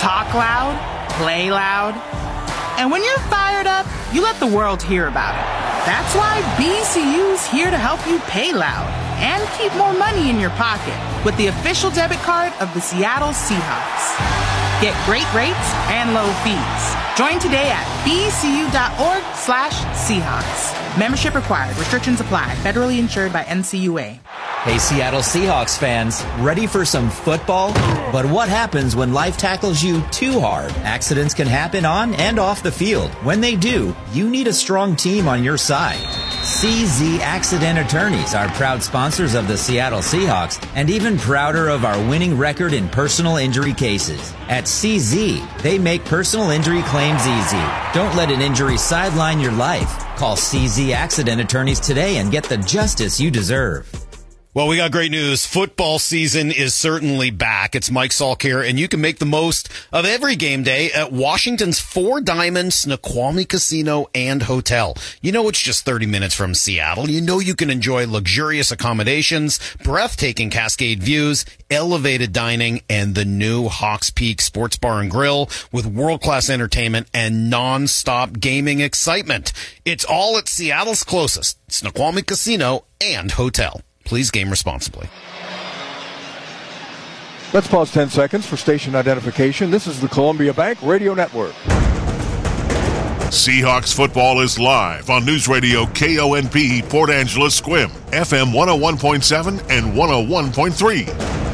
talk loud, play loud. And when you're fired up, you let the world hear about it. That's why BCU's here to help you pay loud and keep more money in your pocket with the official debit card of the Seattle Seahawks. Get great rates and low fees. Join today at bcu.org/Seahawks. Membership required. Restrictions apply. Federally insured by NCUA. Hey, Seattle Seahawks fans, ready for some football? But what happens when life tackles you too hard? Accidents can happen on and off the field. When they do, you need a strong team on your side. CZ Accident Attorneys are proud sponsors of the Seattle Seahawks and even prouder of our winning record in personal injury cases. At CZ, they make personal injury claims easy. Don't let an injury sideline your life. Call CZ Accident Attorneys today and get the justice you deserve. Well, we got great news. Football season is certainly back. It's Mike Salk here, and you can make the most of every game day at Washington's Four Diamond Snoqualmie Casino and Hotel. You know it's just 30 minutes from Seattle. You know you can enjoy luxurious accommodations, breathtaking Cascade views, elevated dining, and the new Hawks Peak Sports Bar and Grill with world-class entertainment and non-stop gaming excitement. It's all at Seattle's closest, Snoqualmie Casino and Hotel. Please game responsibly. Let's pause 10 seconds for station identification. This is the Columbia Bank Radio Network. Seahawks football is live on News Radio KONP Port Angeles Squim, FM 101.7 and 101.3.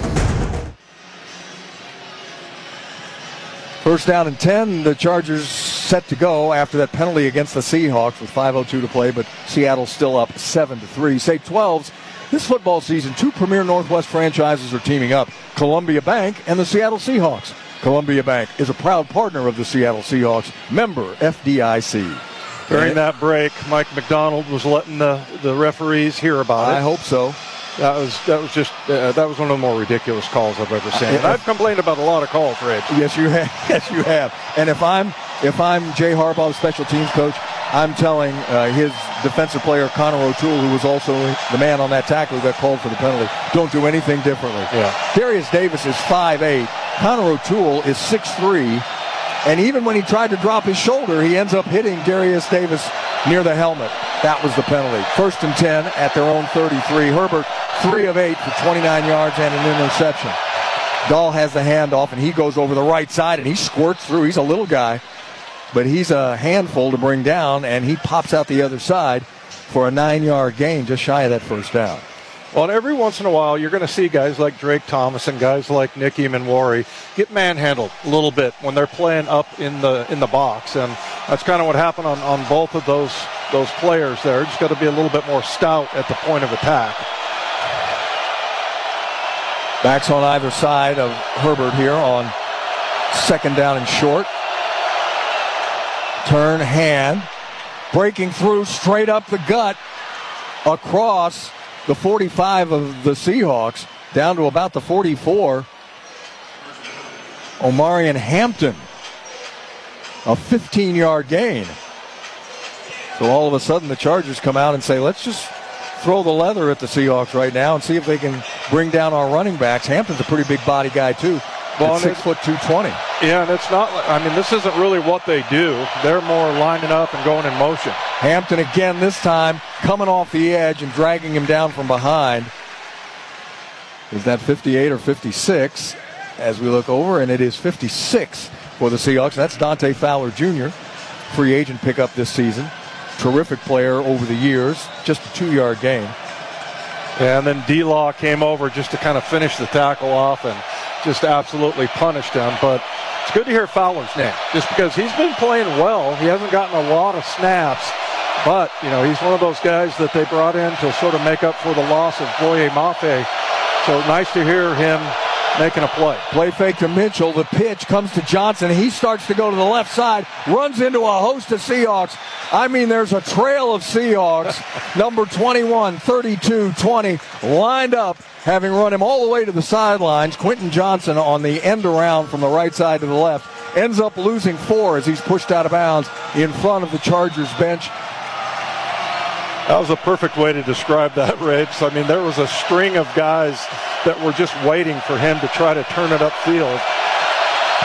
First down and 10. The Chargers set to go after that penalty against the Seahawks with 5:02 to play, but Seattle's still up 7-3. Say 12s. This football season, two premier Northwest franchises are teaming up, Columbia Bank and the Seattle Seahawks. Columbia Bank is a proud partner of the Seattle Seahawks, member FDIC. During that break, Mike McDonald was letting the referees hear about it. I hope so. That was one of the more ridiculous calls I've ever seen. And I've complained about a lot of calls, Rich. Yes, you have. Yes, you have. And if I'm Jay Harbaugh, special teams coach, I'm telling his defensive player, Connor O'Toole, who was also the man on that tackle who got called for the penalty, don't do anything differently. Yeah. Darius Davis is 5'8". Connor O'Toole is 6'3". And even when he tried to drop his shoulder, he ends up hitting Darius Davis near the helmet. That was the penalty. 1st and 10 at their own 33. Herbert, 3 of 8 for 29 yards and an interception. Dahl has the handoff, and he goes over the right side, and he squirts through. He's a little guy, but he's a handful to bring down, and he pops out the other side for a 9-yard gain, just shy of that first down. Well, and every once in a while, you're going to see guys like Drake Thomas and guys like Nicky Manwari get manhandled a little bit when they're playing up in the box, and that's kind of what happened on both of those players there. Just got to be a little bit more stout at the point of attack. Backs on either side of Herbert here on 2nd down and short. Turn, hand, breaking through straight up the gut across the 45 of the Seahawks down to about the 44. Omarion Hampton, a 15-yard gain. So all of a sudden the Chargers come out and say, let's just throw the leather at the Seahawks right now and see if they can bring down our running backs. Hampton's a pretty big body guy too. Well, 6 foot 220. Yeah, and it's not, this isn't really what they do. They're more lining up and going in motion. Hampton again this time coming off the edge and dragging him down from behind. Is that 58 or 56 as we look over? And it is 56 for the Seahawks. That's Dante Fowler Jr., free agent pickup this season. Terrific player over the years. Just a 2-yard gain. Yeah, and then D-Law came over just to kind of finish the tackle off and just absolutely punished him. But it's good to hear Fowler's name, just because he's been playing well. He hasn't gotten a lot of snaps, but he's one of those guys that they brought in to sort of make up for the loss of Boye Mafe. So nice to hear him making a play. Play fake to Mitchell. The pitch comes to Johnson. He starts to go to the left side, runs into a host of Seahawks. There's a trail of Seahawks. Number 21, 32, 20, lined up, having run him all the way to the sidelines. Quentin Johnson on the end around from the right side to the left ends up losing 4 as he's pushed out of bounds in front of the Chargers bench. That was a perfect way to describe that, Rich. There was a string of guys that were just waiting for him to try to turn it upfield.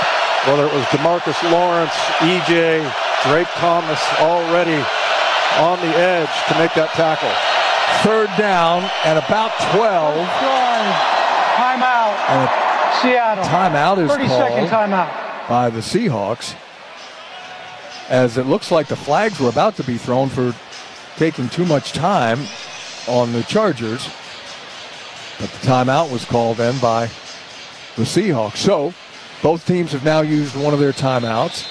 whether it was DeMarcus Lawrence, EJ, Drake Thomas, already on the edge to make that tackle. Third down and about 12. Timeout. Seattle. Timeout is 30-second called timeout by the Seahawks, as it looks like the flags were about to be thrown for taking too much time on the Chargers. But the timeout was called then by the Seahawks. So both teams have now used one of their timeouts.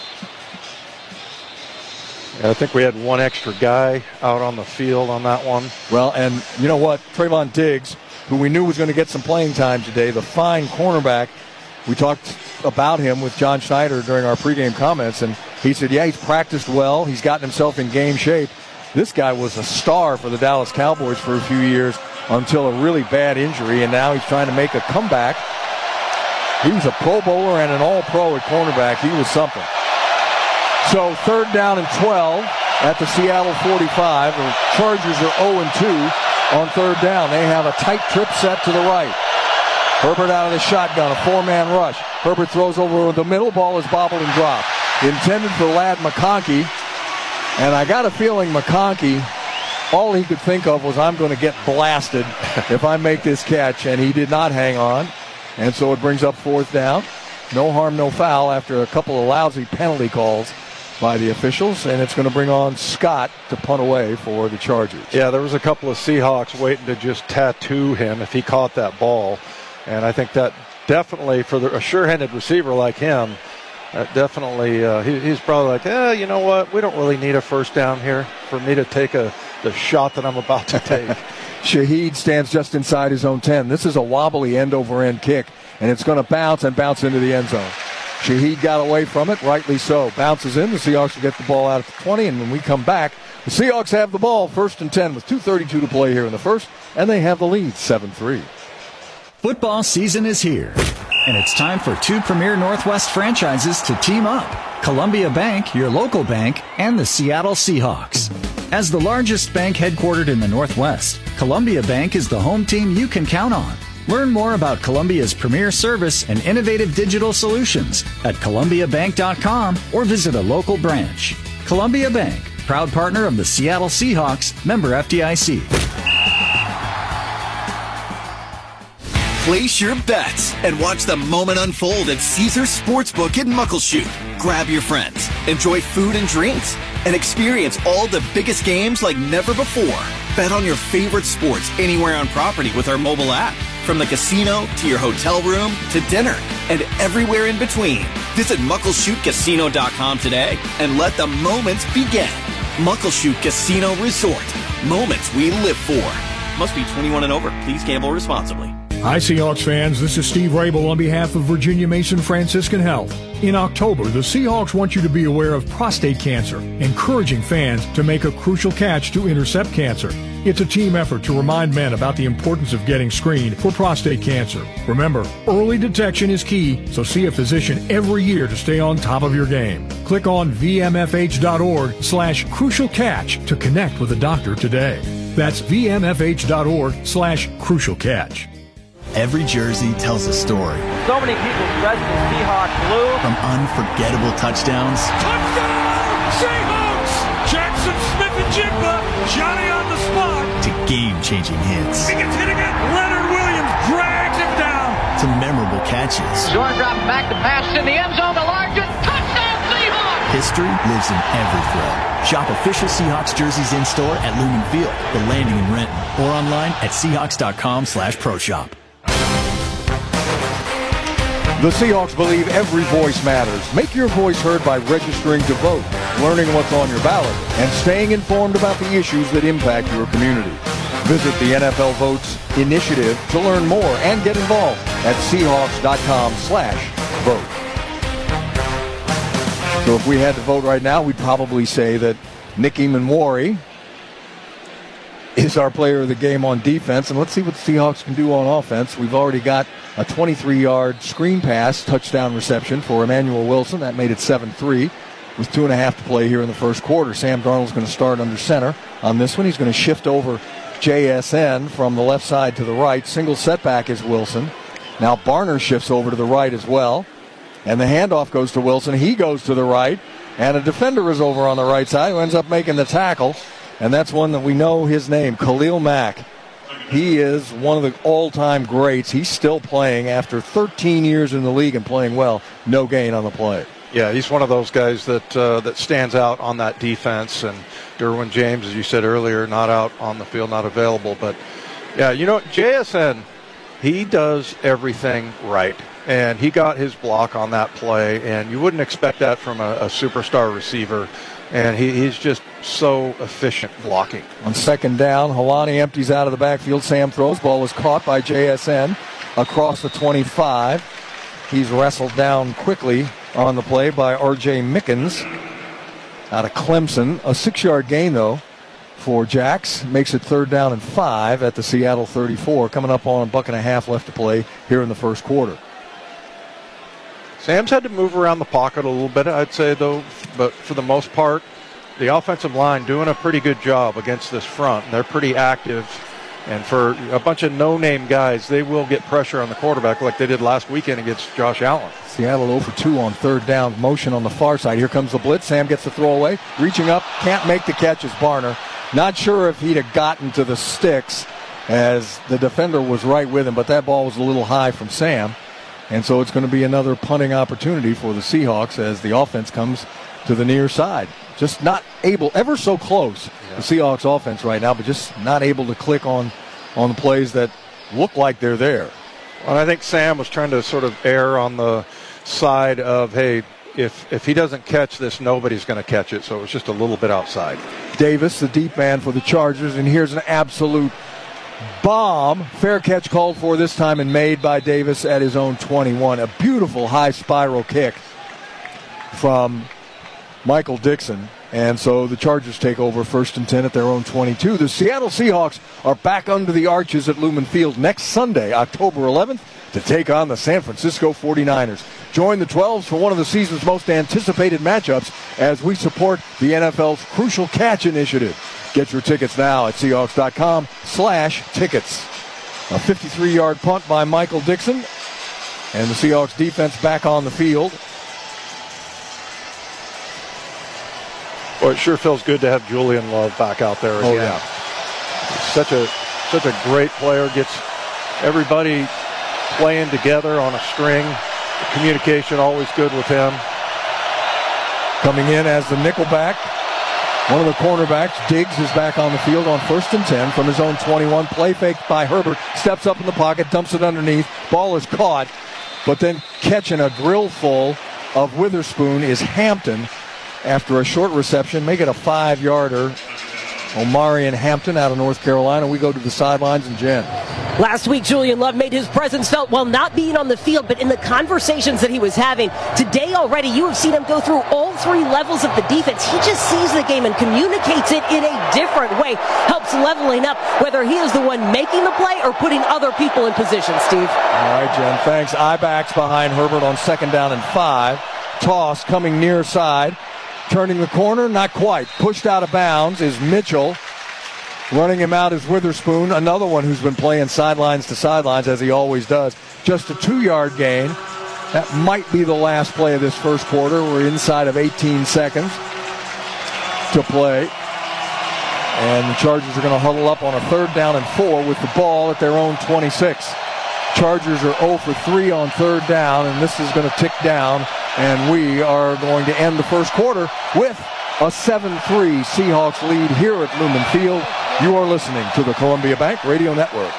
I think we had one extra guy out on the field on that one. Well, and you know what? Trayvon Diggs, who we knew was going to get some playing time today, the fine cornerback. We talked about him with John Schneider during our pregame comments, and he said, yeah, he's practiced well. He's gotten himself in game shape. This guy was a star for the Dallas Cowboys for a few years until a really bad injury, and now he's trying to make a comeback. He was a Pro Bowler and an All-Pro at cornerback. He was something. So third down and 12 at the Seattle 45. The Chargers are 0-2 on third down. They have a tight trip set to the right. Herbert out of the shotgun, a four-man rush. Herbert throws over the middle. Ball is bobbled and dropped. Intended for Ladd McConkey. And I got a feeling McConkey, all he could think of was, I'm going to get blasted if I make this catch. And he did not hang on. And so it brings up fourth down. No harm, no foul after a couple of lousy penalty calls by the officials, and it's going to bring on Scott to punt away for the Chargers. Yeah, there was a couple of Seahawks waiting to just tattoo him if he caught that ball, and I think that definitely, for a sure-handed receiver like him, definitely he's probably like, you know what, we don't really need a first down here for me to take the shot that I'm about to take. Shaheed stands just inside his own 10. This is a wobbly end-over-end kick, and it's going to bounce into the end zone. Shaheed got away from it, rightly so. Bounces in. The Seahawks will get the ball out at the 20, and when we come back, the Seahawks have the ball, 1st and 10 with 2:32 to play here in the first, and they have the lead, 7-3. Football season is here, and it's time for two premier Northwest franchises to team up. Columbia Bank, your local bank, and the Seattle Seahawks. As the largest bank headquartered in the Northwest, Columbia Bank is the home team you can count on. Learn more about Columbia's premier service and innovative digital solutions at columbiabank.com or visit a local branch. Columbia Bank, proud partner of the Seattle Seahawks, member FDIC. Place your bets and watch the moment unfold at Caesars Sportsbook in Muckleshoot. Grab your friends, enjoy food and drinks, and experience all the biggest games like never before. Bet on your favorite sports anywhere on property with our mobile app. From the casino to your hotel room to dinner and everywhere in between. Visit MuckleshootCasino.com today and let the moments begin. Muckleshoot Casino Resort. Moments we live for. Must be 21 and over. Please gamble responsibly. Hi, Seahawks fans. This is Steve Rabel on behalf of Virginia Mason Franciscan Health. In October, the Seahawks want you to be aware of prostate cancer, encouraging fans to make a crucial catch to intercept cancer. It's a team effort to remind men about the importance of getting screened for prostate cancer. Remember, early detection is key, so see a physician every year to stay on top of your game. Click on vmfh.org/crucial catch to connect with a doctor today. That's vmfh.org/crucial catch. Every jersey tells a story. So many people dressed in Seahawks blue. From unforgettable touchdowns. Touchdown, Seahawks! Jackson Smith-Njigba, Johnny on the spot. To game-changing hits. He gets hit again. Leonard Williams drags him down. To memorable catches. Short drop back to pass in the end zone to Largent. Touchdown, Seahawks! History lives in every throw. Shop official Seahawks jerseys in-store at Lumen Field, The Landing in Renton, or online at Seahawks.com/ProShop. The Seahawks believe every voice matters. Make your voice heard by registering to vote, learning what's on your ballot, and staying informed about the issues that impact your community. Visit the NFL Votes Initiative to learn more and get involved at Seahawks.com/vote. So if we had to vote right now, we'd probably say that Nicky Manwari is our player of the game on defense, and let's see what the Seahawks can do on offense. We've already got a 23-yard screen pass touchdown reception for Emmanuel Wilson. That made it 7-3 with 2.5 to play here in the first quarter. Sam Darnold's going to start under center on this one. He's going to shift over JSN from the left side to the right. Single setback is Wilson. Now Barner shifts over to the right as well. And the handoff goes to Wilson. He goes to the right. And a defender is over on the right side who ends up making the tackle. And that's one that we know his name, Khalil Mack. He is one of the all-time greats. He's still playing after 13 years in the league and playing well. No gain on the play. Yeah, he's one of those guys that stands out on that defense. And Derwin James, as you said earlier, not out on the field, not available. But, yeah, JSN, he does everything right. And he got his block on that play, and you wouldn't expect that from a superstar receiver. And he's just so efficient blocking. On second down, Helani empties out of the backfield. Sam throws. Ball is caught by JSN across the 25. He's wrestled down quickly on the play by R.J. Mickens out of Clemson. A 6-yard gain, though, for Jax. Makes it 3rd down and 5 at the Seattle 34. Coming up on a buck and a half left to play here in the first quarter. Sam's had to move around the pocket a little bit, I'd say, though. But for the most part, the offensive line doing a pretty good job against this front. And they're pretty active. And for a bunch of no-name guys, they will get pressure on the quarterback like they did last weekend against Josh Allen. Seattle 0 for 2 on 3rd down. Motion on the far side. Here comes the blitz. Sam gets the throw away. Reaching up. Can't make the catch as Barner. Not sure if he'd have gotten to the sticks as the defender was right with him, but that ball was a little high from Sam. And so it's going to be another punting opportunity for the Seahawks as the offense comes to the near side. Just not able, ever so close, the Seahawks offense right now, but just not able to click on the plays that look like they're there. Well, I think Sam was trying to sort of err on the side of, hey, if he doesn't catch this, nobody's going to catch it. So it was just a little bit outside. Davis, the deep man for the Chargers, and here's an absolute bomb. Fair catch called for this time and made by Davis at his own 21. A beautiful high spiral kick from Michael Dixon. And so the Chargers take over 1st and 10 at their own 22. The Seattle Seahawks are back under the arches at Lumen Field next Sunday, October 11th, to take on the San Francisco 49ers. Join the 12s for one of the season's most anticipated matchups as we support the NFL's Crucial Catch Initiative. Get your tickets now at Seahawks.com/tickets. A 53-yard punt by Michael Dixon. And the Seahawks defense back on the field. Well, it sure feels good to have Julian Love back out there again. Oh, yeah. He's such a great player. Gets everybody playing together on a string. The communication always good with him. Coming in as the nickelback. One of the cornerbacks, Diggs, is back on the field on 1st and 10 from his own 21. Play fake by Herbert. Steps up in the pocket, dumps it underneath. Ball is caught. But then catching a drill full of Witherspoon is Hampton after a short reception. Make it a 5-yarder. Omarion Hampton out of North Carolina. We go to the sidelines and Jen. Last week, Julian Love made his presence felt while not being on the field, but in the conversations that he was having. Today already, you have seen him go through all 3 levels of the defense. He just sees the game and communicates it in a different way. Helps leveling up, whether he is the one making the play or putting other people in position, Steve. All right, Jen, thanks. I-backs behind Herbert on 2nd down and 5. Toss coming near side. Turning the corner, not quite. Pushed out of bounds is Mitchell. Running him out is Witherspoon, another one who's been playing sidelines to sidelines, as he always does. Just a 2-yard gain. That might be the last play of this first quarter. We're inside of 18 seconds to play. And the Chargers are going to huddle up on a 3rd down and 4 with the ball at their own 26. Chargers are 0 for 3 on 3rd down, and this is going to tick down. And we are going to end the first quarter with a 7-3 Seahawks lead here at Lumen Field. You are listening to the Columbia Bank Radio Network.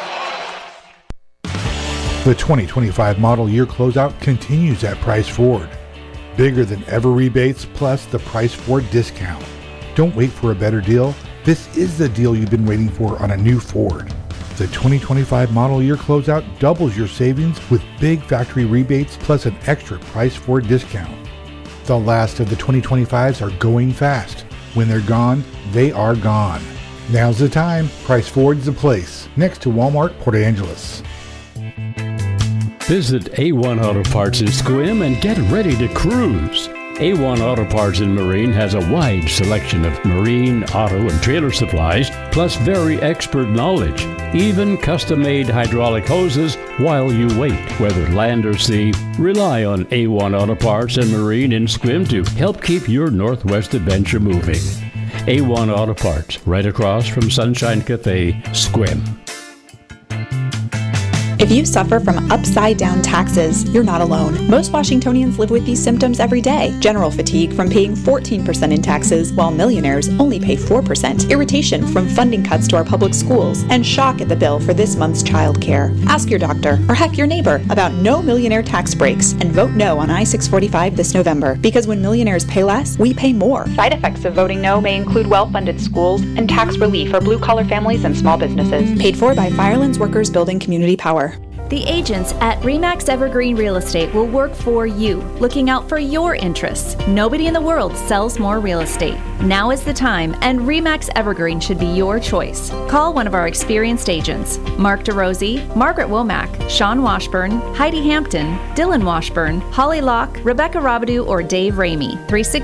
The 2025 model year closeout continues at Price Ford. Bigger than ever rebates plus the Price Ford discount. Don't wait for a better deal. This is the deal you've been waiting for on a new Ford. The 2025 model year closeout doubles your savings with big factory rebates plus an extra Price Ford discount. The last of the 2025s are going fast. When they're gone, they are gone. Now's the time. Price Ford's the place. Next to Walmart, Port Angeles. Visit A1 Auto Parts in Sequim and get ready to cruise. A1 Auto Parts and Marine has a wide selection of marine, auto, and trailer supplies, plus very expert knowledge. Even custom-made hydraulic hoses while you wait. Whether land or sea, rely on A1 Auto Parts and Marine in Sequim to help keep your Northwest adventure moving. A1 Auto Parts, right across from Sunshine Cafe, Sequim. If you suffer from upside-down taxes, you're not alone. Most Washingtonians live with these symptoms every day. General fatigue from paying 14% in taxes, while millionaires only pay 4%. Irritation from funding cuts to our public schools, and shock at the bill for this month's child care. Ask your doctor, or heck your neighbor, about no millionaire tax breaks, and vote no on I-645 this November. Because when millionaires pay less, we pay more. Side effects of voting no may include well-funded schools and tax relief for blue-collar families and small businesses. Paid for by Firelands Workers Building Community Power. The agents at RE/MAX Evergreen Real Estate will work for you, looking out for your interests. Nobody in the world sells more real estate. Now is the time, and RE/MAX Evergreen should be your choice. Call one of our experienced agents, Mark DeRosie, Margaret Womack, Sean Washburn, Heidi Hampton, Dylan Washburn, Holly Locke, Rebecca Robidoux, or Dave Ramey.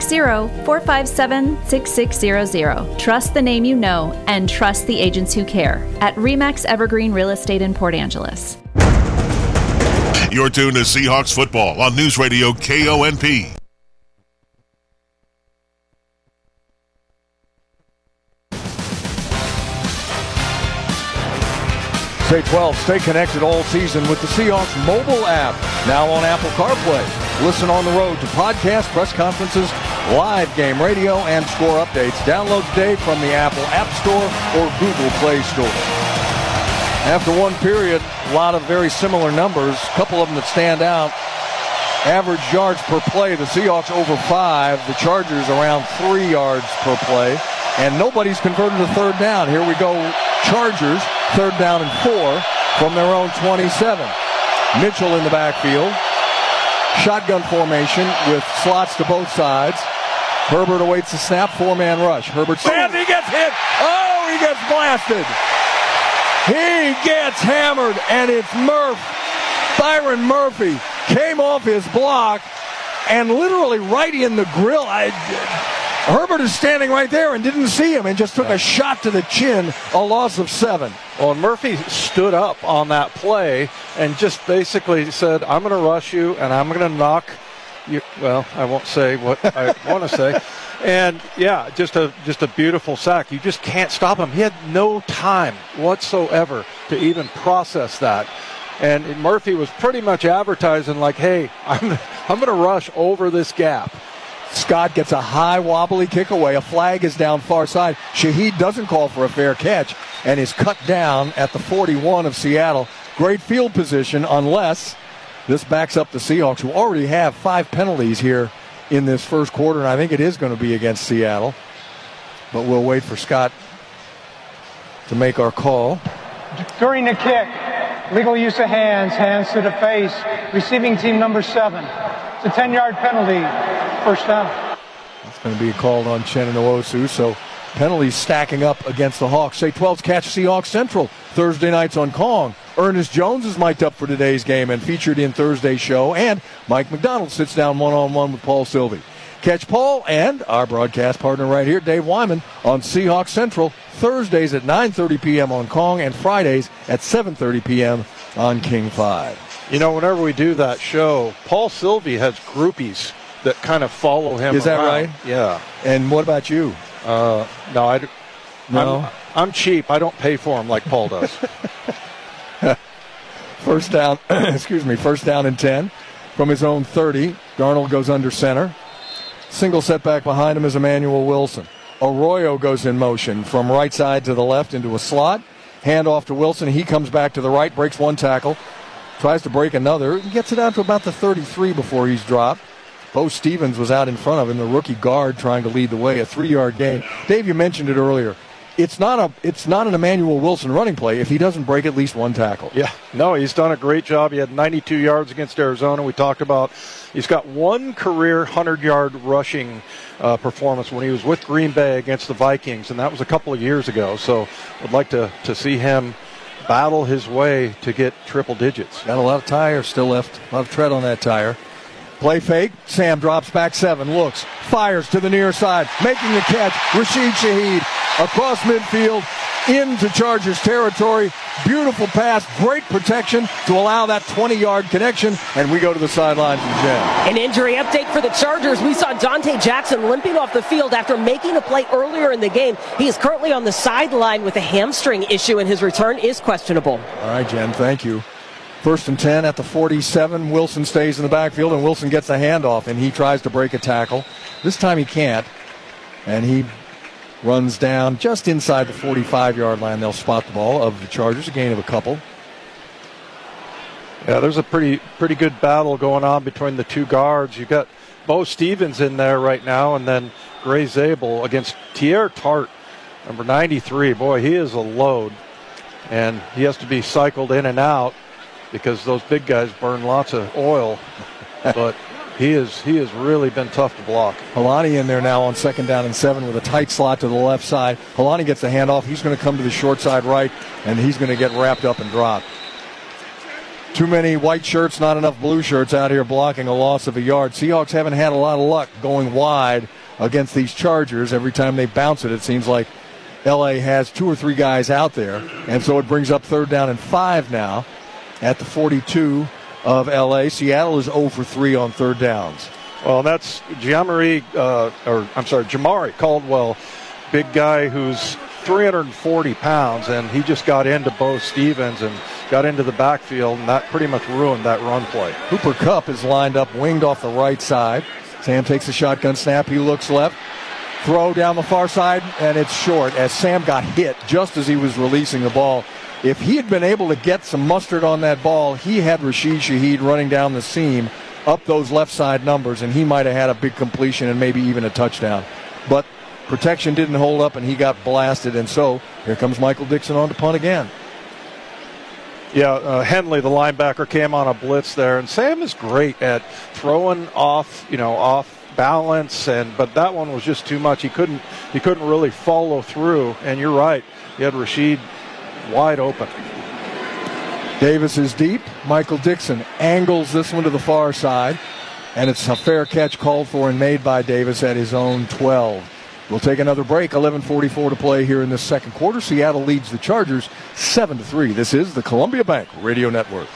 360-457-6600. Trust the name you know, and trust the agents who care. At RE/MAX Evergreen Real Estate in Port Angeles. You're tuned to Seahawks football on News Radio KONP. K-12, stay connected all season with the Seahawks mobile app, now on Apple CarPlay. Listen on the road to podcasts, press conferences, live game radio, and score updates. Download today from the Apple App Store or Google Play Store. After one period, a lot of very similar numbers, a couple of them that stand out. Average yards per play, the Seahawks over 5, the Chargers around 3 yards per play, and nobody's converted a third down. Here we go, Chargers, 3rd down and 4 from their own 27. Mitchell in the backfield. Shotgun formation with slots to both sides. Herbert awaits the snap, 4-man rush. Herbert stands, he gets hit. Oh, he gets blasted. He gets hammered, and it's Byron Murphy came off his block and literally right in the grill. Herbert is standing right there and didn't see him and just took a shot to the chin, a loss of 7. Well, and Murphy stood up on that play and just basically said, I'm going to rush you and I'm going to knock you. Well, I won't say what I want to say. And, yeah, just a beautiful sack. You just can't stop him. He had no time whatsoever to even process that. And Murphy was pretty much advertising like, hey, I'm going to rush over this gap. Scott gets a high wobbly kick away. A flag is down far side. Shaheed doesn't call for a fair catch and is cut down at the 41 of Seattle. Great field position unless this backs up the Seahawks, who already have 5 penalties here in this first quarter, and I think it is going to be against Seattle. But we'll wait for Scott to make our call. During the kick, legal use of hands to the face, receiving team number 7. It's a 10-yard penalty, first down. It's going to be called on Chen and Nwosu, so penalties stacking up against the Hawks. Say 12's Catch Seahawks Central, Thursday nights on Kong. Ernest Jones is mic'd up for today's game and featured in Thursday's show, and Mike McDonald sits down one-on-one with Paul Sylvie. Catch Paul and our broadcast partner right here, Dave Wyman, on Seahawks Central, Thursdays at 9:30 p.m. on Kong and Fridays at 7:30 p.m. on King 5. You know, whenever we do that show, Paul Sylvie has groupies that kind of follow him Is that around. right? Yeah. And what about you? No. I'm cheap. I don't pay for him like Paul does. First down and 10 from his own 30. Darnold goes under center. Single setback behind him is Emmanuel Wilson. Arroyo goes in motion from right side to the left into a slot. Hand off to Wilson. He comes back to the right, breaks one tackle, tries to break another. He gets it out to about the 33 before he's dropped. Bo Stevens was out in front of him, the rookie guard, trying to lead the way, a 3-yard gain. Dave, you mentioned it earlier. It's not an Emmanuel Wilson running play if he doesn't break at least one tackle. Yeah, no, he's done a great job. He had 92 yards against Arizona. We talked about he's got one career 100-yard rushing performance when he was with Green Bay against the Vikings, and that was a couple of years ago. So I'd like to see him battle his way to get triple digits. Got a lot of tire still left, a lot of tread on that tire. Play fake. Sam drops back 7, looks, fires to the near side, making the catch. Rashid Shaheed across midfield into Chargers territory. Beautiful pass, great protection to allow that 20-yard connection, and we go to the sidelines and Jen. An injury update for the Chargers. We saw Dante Jackson limping off the field after making a play earlier in the game. He is currently on the sideline with a hamstring issue, and his return is questionable. All right, Jen, thank you. 1st and 10 at the 47. Wilson stays in the backfield, and Wilson gets a handoff, and he tries to break a tackle. This time he can't, and he runs down just inside the 45-yard line. They'll spot the ball of the Chargers, a gain of a couple. Yeah, there's a pretty good battle going on between the two guards. You've got Bo Stevens in there right now, and then Gray Zabel against Tier Tart, number 93. Boy, he is a load, and he has to be cycled in and out because those big guys burn lots of oil. But he has really been tough to block. Helani in there now on 2nd down and 7 with a tight slot to the left side. Helani gets the handoff. He's going to come to the short side right, and he's going to get wrapped up and dropped. Too many white shirts, not enough blue shirts out here blocking a loss of a yard. Seahawks haven't had a lot of luck going wide against these Chargers. Every time they bounce it seems like L.A. has 2 or 3 guys out there, and so it brings up 3rd down and 5 now at the 42 of L.A. Seattle is 0 for 3 on 3rd downs. Well, that's Jamari Caldwell, big guy who's 340 pounds, and he just got into Bo Stevens and got into the backfield, and that pretty much ruined that run play. Cooper Kupp is lined up, winged off the right side. Sam takes a shotgun snap. He looks left. Throw down the far side, and it's short as Sam got hit just as he was releasing the ball. If he had been able to get some mustard on that ball, he had Rashid Shaheed running down the seam up those left side numbers, and he might have had a big completion and maybe even a touchdown. But protection didn't hold up, and he got blasted, and so here comes Michael Dixon on to punt again. Yeah, Henley, the linebacker, came on a blitz there, and Sam is great at throwing off balance, but that one was just too much. He couldn't really follow through, and you're right. He had Rashid wide open. Davis is deep. Michael Dixon angles this one to the far side, and it's a fair catch called for and made by Davis at his own 12. We'll take another break. 11:44 to play here in this second quarter. Seattle leads the Chargers 7-3. This is the Columbia Bank Radio Network.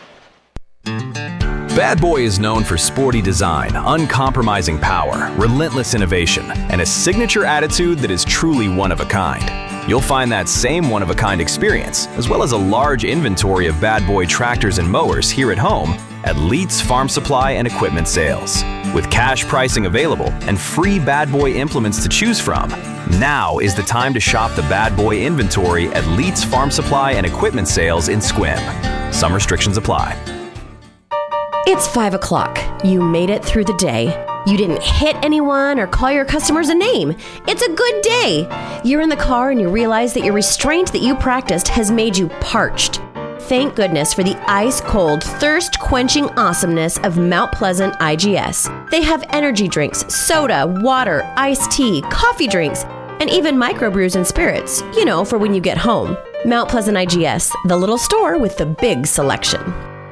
Bad Boy is known for sporty design, uncompromising power, relentless innovation, and a signature attitude that is truly one of a kind. You'll find that same one-of-a-kind experience, as well as a large inventory of Bad Boy tractors and mowers here at home at Leitz Farm Supply and Equipment Sales. With cash pricing available and free Bad Boy implements to choose from, now is the time to shop the Bad Boy inventory at Leitz Farm Supply and Equipment Sales in Sequim. Some restrictions apply. It's 5 o'clock. You made it through the day. You didn't hit anyone or call your customers a name. It's a good day. You're in the car and you realize that your restraint that you practiced has made you parched. Thank goodness for the ice-cold, thirst-quenching awesomeness of Mount Pleasant IGS. They have energy drinks, soda, water, iced tea, coffee drinks, and even microbrews and spirits, for when you get home. Mount Pleasant IGS, the little store with the big selection.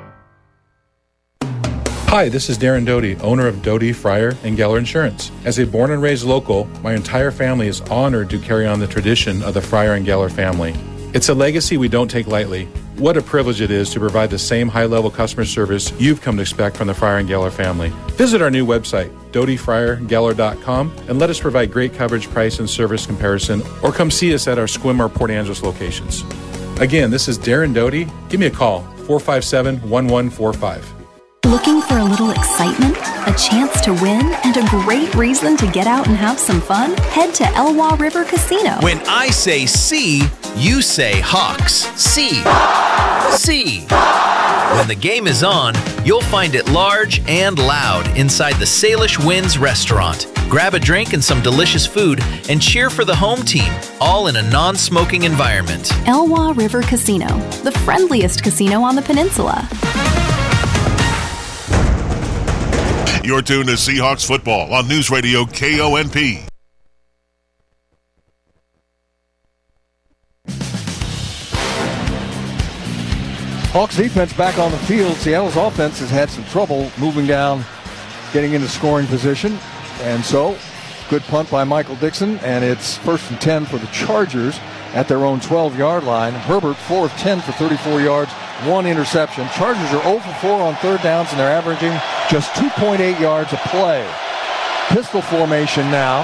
Hi, this is Darren Doty, owner of Doty, Fryer, and Geller Insurance. As a born and raised local, my entire family is honored to carry on the tradition of the Fryer and Geller family. It's a legacy we don't take lightly. What a privilege it is to provide the same high-level customer service you've come to expect from the Fryer and Geller family. Visit our new website, DotyFryerGeller.com, and let us provide great coverage, price, and service comparison, or come see us at our Sequim or Port Angeles locations. Again, this is Darren Doty. Give me a call, 457-1145. Looking for a little excitement, a chance to win, and a great reason to get out and have some fun? Head to Elwha River Casino. When I say see, you say Hawks. See. See. When the game is on, you'll find it large and loud inside the Salish Winds restaurant. Grab a drink and some delicious food and cheer for the home team, all in a non-smoking environment. Elwha River Casino, the friendliest casino on the peninsula. You're tuned to Seahawks football on News Radio KONP. Hawks defense back on the field. Seattle's offense has had some trouble moving down getting into scoring position. And so, good punt by Michael Dixon, and it's 1st and 10 for the Chargers at their own 12-yard line. Herbert, 4 of 10 for 34 yards, 1 interception. Chargers are 0 for 4 on third downs, and they're averaging just 2.8 yards a play. Pistol formation now.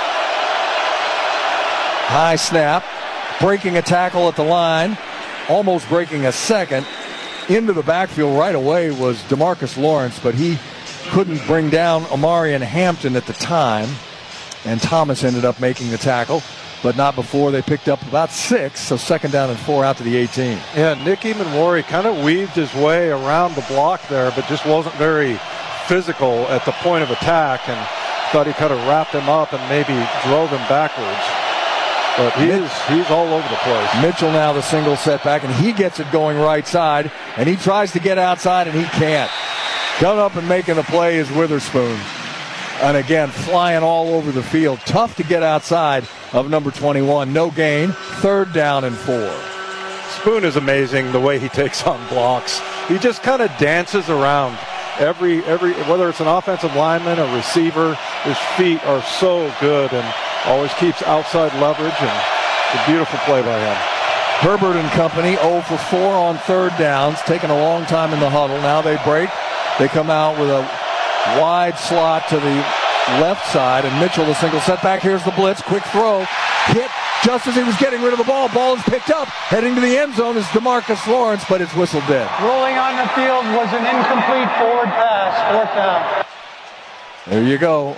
High snap, breaking a tackle at the line, almost breaking a second. Into the backfield right away was DeMarcus Lawrence, but he couldn't bring down Omarion Hampton at the time. And Thomas ended up making the tackle, but not before they picked up about 6, so 2nd down and 4 out to the 18. Yeah, Nick Emanwari kind of weaved his way around the block there, but just wasn't very physical at the point of attack, and thought he kind of wrapped him up and maybe drove him backwards. But he's all over the place. Mitchell now the single setback, and he gets it going right side, and he tries to get outside, and he can't. Coming up and making the play is Witherspoon. And again, flying all over the field. Tough to get outside of number 21. No gain. 3rd down and 4. Spoon is amazing the way he takes on blocks. He just kind of dances around every whether it's an offensive lineman or receiver. His feet are so good and always keeps outside leverage, and it's a beautiful play by him. Herbert and company 0 for 4 on third downs, taking a long time in the huddle. Now they break. They come out with a wide slot to the left side, and Mitchell the single setback. Here's the blitz. Quick throw. Hit just as he was getting rid of the ball. Ball is picked up. Heading to the end zone is DeMarcus Lawrence, but it's whistled dead. Rolling on the field was an incomplete forward pass. 4th down. There you go.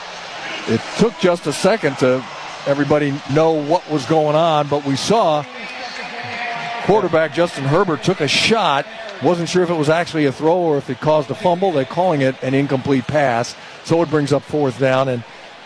It took just a second to everybody know what was going on, but we saw quarterback Justin Herbert took a shot. Wasn't sure if it was actually a throw or if it caused a fumble. They're calling it an incomplete pass. So it brings up 4th down, and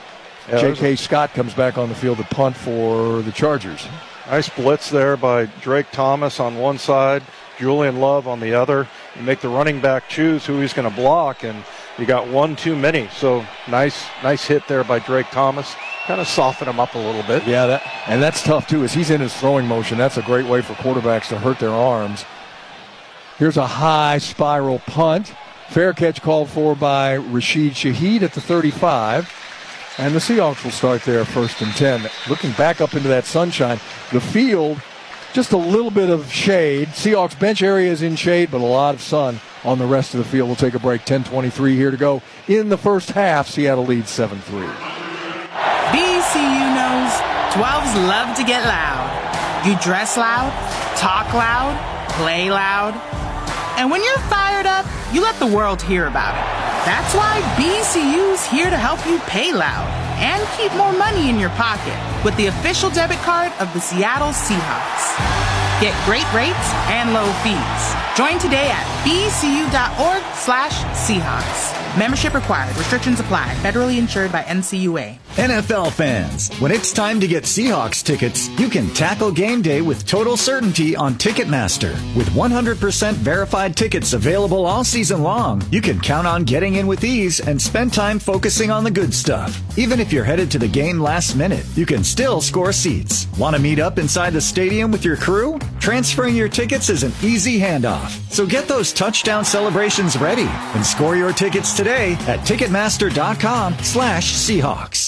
J.K. Scott comes back on the field to punt for the Chargers. Nice blitz there by Drake Thomas on one side, Julian Love on the other. You make the running back choose who he's going to block, and you got one too many. So nice hit there by Drake Thomas. Kind of soften him up a little bit. Yeah, that's tough too, as he's in his throwing motion. That's a great way for quarterbacks to hurt their arms. Here's a high spiral punt. Fair catch called for by Rashid Shaheed at the 35. And the Seahawks will start there 1st and 10. Looking back up into that sunshine, the field, just a little bit of shade. Seahawks bench area is in shade, but a lot of sun on the rest of the field. We'll take a break. 10:23 here to go in the first half. Seattle leads 7-3. BCU knows 12s love to get loud. You dress loud, talk loud, play loud. And when you're fired up, you let the world hear about it. That's why BCU's here to help you pay loud and keep more money in your pocket with the official debit card of the Seattle Seahawks. Get great rates and low fees. Join today at bcu.org/Seahawks. Membership required. Restrictions apply. Federally insured by NCUA. NFL fans, when it's time to get Seahawks tickets, you can tackle game day with total certainty on Ticketmaster. With 100% verified tickets available all season long, you can count on getting in with ease and spend time focusing on the good stuff. Even if you're headed to the game last minute, you can still score seats. Want to meet up inside the stadium with your crew? Transferring your tickets is an easy handoff. So get those touchdown celebrations ready and score your tickets today at Ticketmaster.com/Seahawks.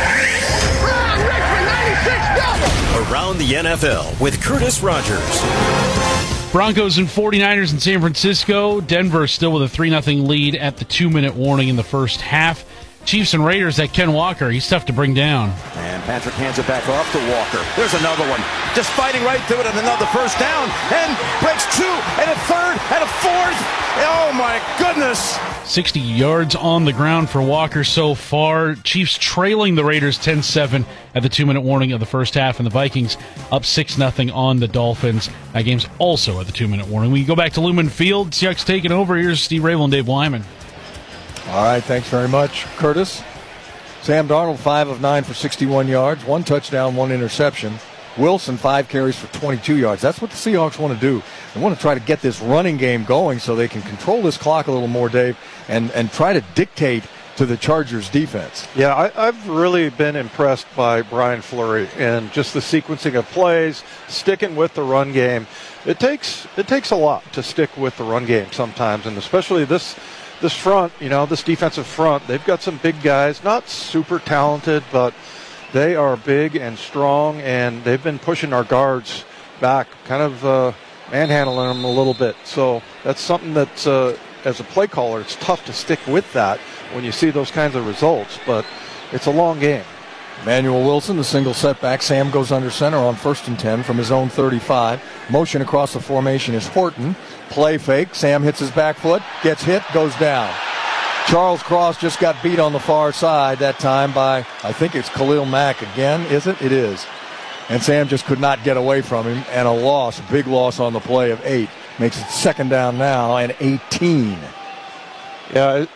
Around the NFL with Curtis Rogers. Broncos and 49ers in San Francisco. Denver still with a 3-0 lead at the 2-minute warning in the first half. Chiefs and Raiders at Ken Walker. He's tough to bring down. And Patrick hands it back off to Walker. There's another one. Just fighting right through it, and another first down. And breaks 2, and a 3rd, and a 4th. Oh, my goodness. 60 yards on the ground for Walker so far. Chiefs trailing the Raiders 10-7 at the 2-minute warning of the first half, and the Vikings up 6-0 on the Dolphins. That game's also at the 2-minute warning. We go back to Lumen Field. Seahawks taking over. Here's Steve Rabel and Dave Wyman. All right, thanks very much, Curtis. Sam Darnold, 5 of 9 for 61 yards, 1 touchdown, 1 interception. Wilson, 5 carries for 22 yards. That's what the Seahawks want to do. They want to try to get this running game going so they can control this clock a little more, Dave, and try to dictate to the Chargers' defense. Yeah, I've really been impressed by Brian Fleury and just the sequencing of plays, sticking with the run game. It takes a lot to stick with the run game sometimes, and especially this this front, this defensive front, they've got some big guys, not super talented, but they are big and strong, and they've been pushing our guards back, kind of manhandling them a little bit. So that's something that, as a play caller, it's tough to stick with that when you see those kinds of results, but it's a long game. Emmanuel Wilson, the single setback. Sam goes under center on 1st and 10 from his own 35. Motion across the formation is Horton. Play fake. Sam hits his back foot, gets hit, goes down. Charles Cross just got beat on the far side that time by, I think it's Khalil Mack again, is it? It is. And Sam just could not get away from him, and a big loss on the play of 8. Makes it 2nd down now and 18. Yeah,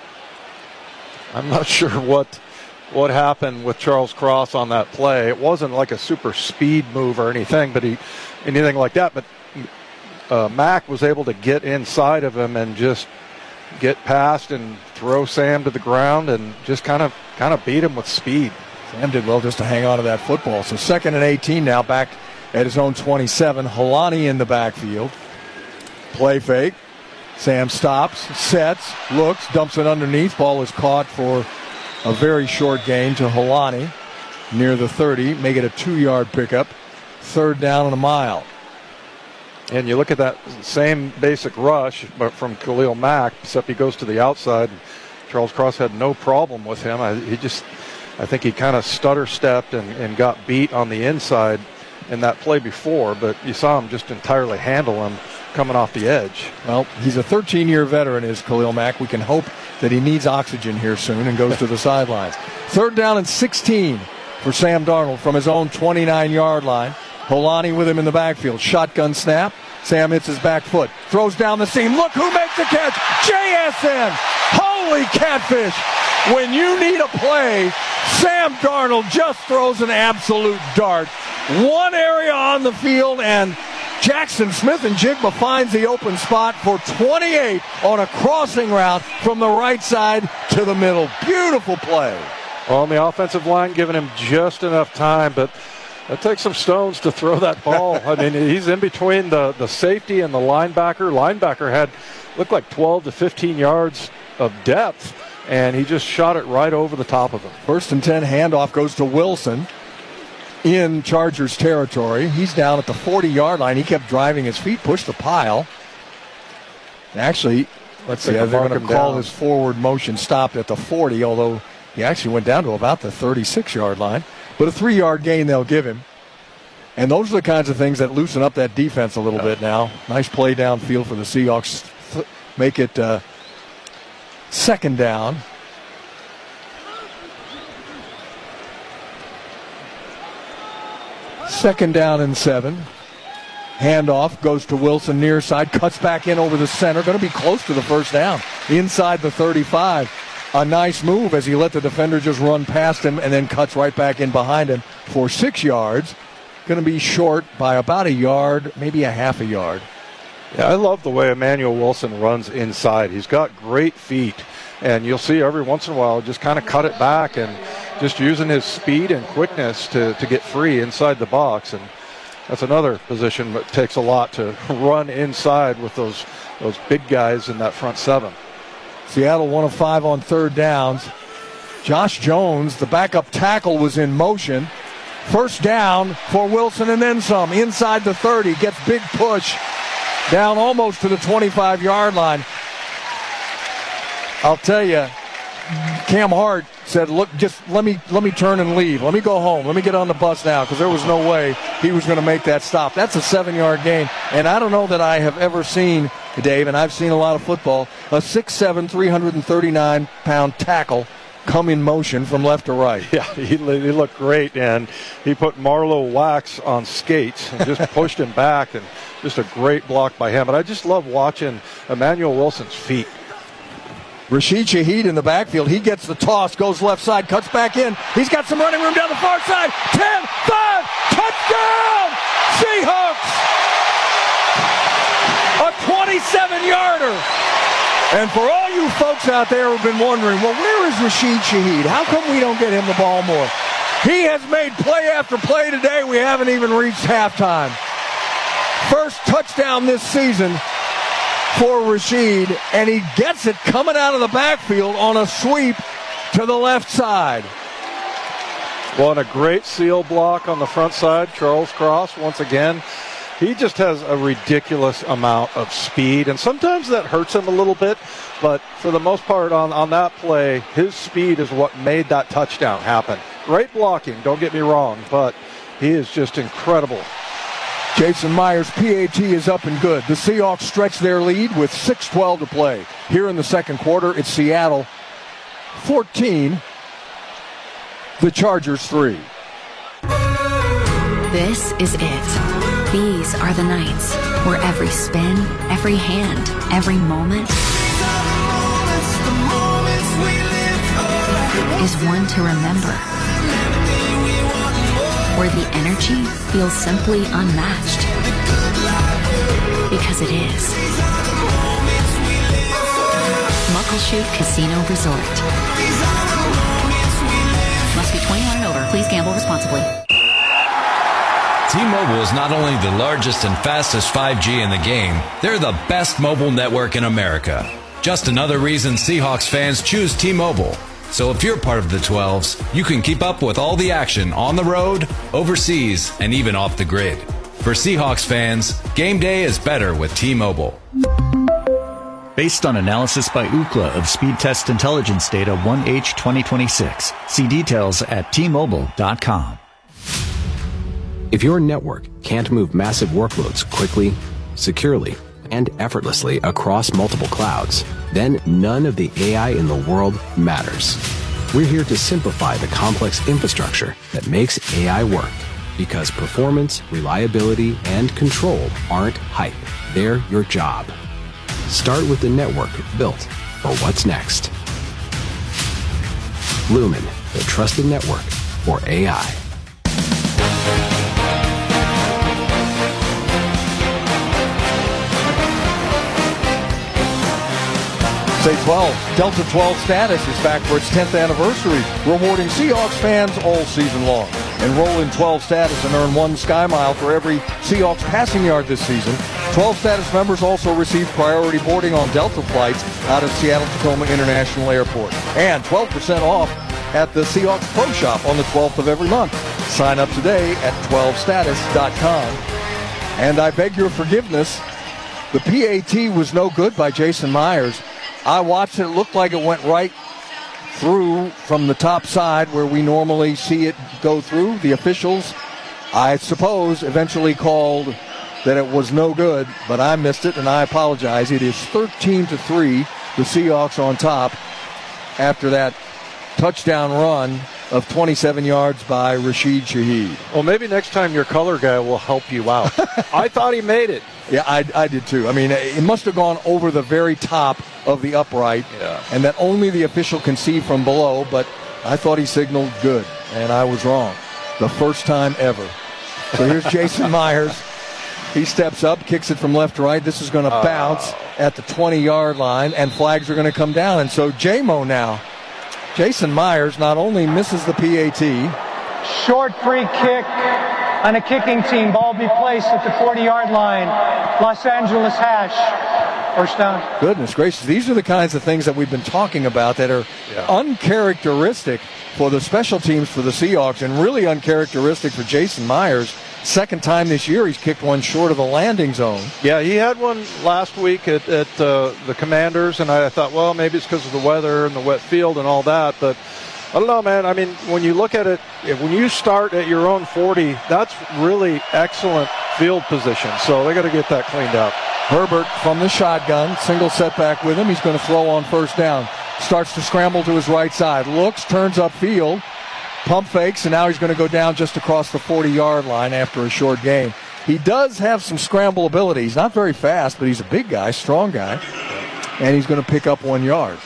I'm not sure what happened with Charles Cross on that play. It wasn't like a super speed move or anything, anything like that. But Mack was able to get inside of him and just get past and throw Sam to the ground and just kind of beat him with speed. Sam did well just to hang on to that football. So 2nd and 18 now, back at his own 27. Helani in the backfield. Play fake. Sam stops, sets, looks, dumps it underneath. Ball is caught for a very short gain to Helani near the 30. Make it a 2-yard pickup. 3rd down and a mile. And you look at that same basic rush, but from Khalil Mack, except he goes to the outside. Charles Cross had no problem with him. I think he kind of stutter-stepped and got beat on the inside in that play before, but you saw him just entirely handle him coming off the edge. Well, he's a 13-year veteran, is Khalil Mack. We can hope that he needs oxygen here soon and goes to the sidelines. 3rd down and 16 for Sam Darnold from his own 29-yard line. Helani with him in the backfield. Shotgun snap. Sam hits his back foot. Throws down the seam. Look who makes the catch. JSN. Holy catfish. When you need a play, Sam Darnold just throws an absolute dart. One area on the field, and Jackson Smith and Jigma finds the open spot for 28 on a crossing route from the right side to the middle. Beautiful play. On the offensive line, giving him just enough time, but it takes some stones to throw that ball. I mean, he's in between the safety and the linebacker. Linebacker looked like 12 to 15 yards of depth, and he just shot it right over the top of him. 1st and 10, handoff goes to Wilson in Chargers territory. He's down at the 40-yard line. He kept driving his feet, pushed the pile. Actually, let's see, they're going to call his forward motion stopped at the 40, although he actually went down to about the 36-yard line. But a 3-yard gain they'll give him. And those are the kinds of things that loosen up that defense a little bit now. Nice play downfield for the Seahawks. Make it 2nd down. Second down and 7. Handoff goes to Wilson near side. Cuts back in over the center. Going to be close to the 1st down. Inside the 35. A nice move as he let the defender just run past him and then cuts right back in behind him for 6 yards. Going to be short by about a yard, maybe a half a yard. Yeah, I love the way Emmanuel Wilson runs inside. He's got great feet, and you'll see every once in a while just kind of cut it back and just using his speed and quickness to get free inside the box. And that's another position that takes a lot to run inside with those big guys in that front 7. Seattle 1 of 5 on 3rd downs. Josh Jones, the backup tackle, was in motion. 1st down for Wilson and then some. Inside the 30, gets big push. Down almost to the 25-yard line. I'll tell you, Cam Hart said, look, just let me turn and leave. Let me go home. Let me get on the bus now, because there was no way he was going to make that stop. That's a 7-yard gain. And I don't know that I have ever seen, Dave, and I've seen a lot of football, a 6'7", 339-pound tackle come in motion from left to right. Yeah, he looked great, and he put Marlowe Wax on skates and just pushed him back, and just a great block by him. But I just love watching Emmanuel Wilson's feet. Rashid Shaheed in the backfield. He gets the toss, goes left side, cuts back in. He's got some running room down the far side. 10, 5, touchdown! Seahawks! A 27-yarder. And for all you folks out there who've been wondering, well, where is Rashid Shaheed? How come we don't get him the ball more? He has made play after play today. We haven't even reached halftime. First touchdown this season for Rasheed, and he gets it coming out of the backfield on a sweep to the left side. Well, and a great seal block on the front side. Charles Cross, once again, he just has a ridiculous amount of speed, and sometimes that hurts him a little bit, but for the most part on that play, his speed is what made that touchdown happen. Great blocking, don't get me wrong, but he is just incredible. Jason Myers' PAT is up and good. The Seahawks stretch their lead with 6:12 to play. Here in the second quarter, it's Seattle 14, the Chargers 3. This is it. These are the nights where every spin, every hand, every moment is one to remember. Where the energy feels simply unmatched. Because it is. Muckleshoot Casino Resort. Must be 21 and over. Please gamble responsibly. T-Mobile is not only the largest and fastest 5G in the game, they're the best mobile network in America. Just another reason Seahawks fans choose T-Mobile. So if you're part of the 12s, you can keep up with all the action on the road, overseas, and even off the grid. For Seahawks fans, game day is better with T-Mobile. Based on analysis by Ookla of Speed Test Intelligence Data 1H 2026. See details at T-Mobile.com. If your network can't move massive workloads quickly, securely, and effortlessly across multiple clouds, then none of the AI in the world matters. We're here to simplify the complex infrastructure that makes AI work, because performance, reliability, and control aren't hype. They're your job. Start with the network built for what's next. Lumen, the trusted network for AI. Say 12. Delta 12 status is back for its 10th anniversary, rewarding Seahawks fans all season long. Enroll in 12 status and earn 1 Sky Mile for every Seahawks passing yard this season. 12 status members also receive priority boarding on Delta flights out of Seattle-Tacoma International Airport. And 12% off at the Seahawks Pro Shop on the 12th of every month. Sign up today at 12status.com. And I beg your forgiveness, the PAT was no good by Jason Myers. I watched it. It looked like it went right through from the top side where we normally see it go through. The officials, I suppose, eventually called that it was no good, but I missed it, and I apologize. It is 13-3, the Seahawks on top after that touchdown run of 27 yards by Rashid Shaheed. Well, maybe next time your color guy will help you out. I thought he made it. Yeah, I did too. I mean, it must have gone over the very top of the upright, and that only the official can see from below, but I thought he signaled good, and I was wrong. The first time ever. So here's Jason Myers. He steps up, kicks it from left to right. This is going to bounce at the 20-yard line, and flags are going to come down. And so J-Mo now. Jason Myers not only misses the PAT. Short free kick on a kicking team. Ball be placed at the 40-yard line. Los Angeles hash. First down. Goodness gracious. These are the kinds of things that we've been talking about that are uncharacteristic for the special teams for the Seahawks and really uncharacteristic for Jason Myers. Second time this year he's kicked one short of the landing zone. Yeah, he had one last week at the Commanders, and I thought, well, maybe it's because of the weather and the wet field and all that, but I don't know, man. I mean, when you look at it, when you start at your own 40, that's really excellent field position, so they got to get that cleaned up. Herbert from the shotgun, single setback with him. He's going to throw on first down. Starts to scramble to his right side. Looks, turns upfield. Pump fakes, and now he's going to go down just across the 40-yard line after a short gain. He does have some scramble ability. He's not very fast, but he's a big guy, strong guy, and he's going to pick up 1 yard.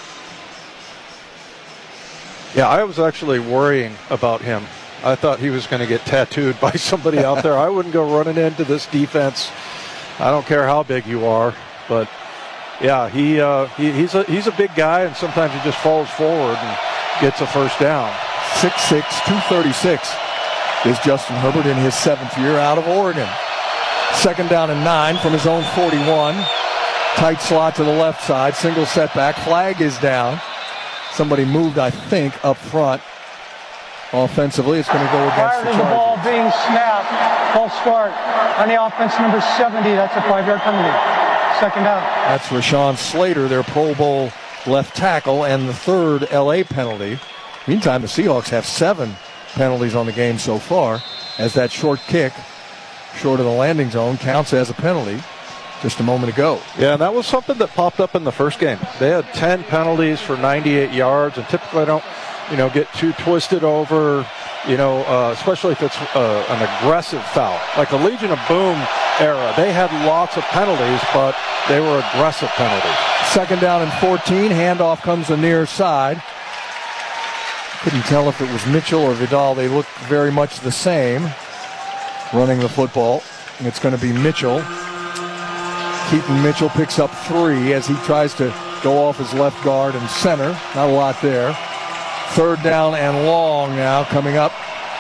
Yeah, I was actually worrying about him. I thought he was going to get tattooed by somebody out there. I wouldn't go running into this defense. I don't care how big you are, but yeah, he's a big guy, and sometimes he just falls forward and gets a first down. 6'6", 236 is Justin Herbert in his 7th year out of Oregon. Second down and 9 from his own 41. Tight slot to the left side. Single setback. Flag is down. Somebody moved, I think, up front. Offensively, it's going to go against Prior the to the Chargers. ball being snapped, false start on the offense, number 70. That's a 5-yard penalty. Second down. That's Rashawn Slater, their Pro Bowl left tackle, and the third LA penalty. Meantime, the Seahawks have 7 penalties on the game so far, as that short kick, short of the landing zone, counts as a penalty just a moment ago. Yeah, and that was something that popped up in the first game. They had 10 penalties for 98 yards, and typically I don't, get too twisted over, especially if it's an aggressive foul. Like the Legion of Boom era, they had lots of penalties, but they were aggressive penalties. Second down and 14. Handoff comes the near side. Couldn't tell if it was Mitchell or Vidal. They look very much the same running the football. And it's going to be Mitchell. Keaton Mitchell picks up 3 as he tries to go off his left guard and center. Not a lot there. Third down and long now coming up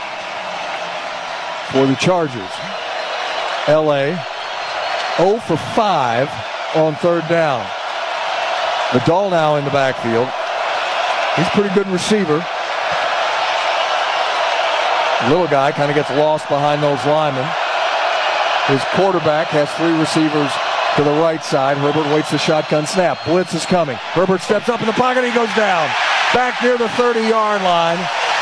for the Chargers. LA 0 for 5 on third down. Vidal now in the backfield. He's a pretty good receiver. Little guy kind of gets lost behind those linemen. His quarterback has 3 receivers to the right side. Herbert waits the shotgun snap. Blitz is coming. Herbert steps up in the pocket. He goes down. Back near the 30-yard line.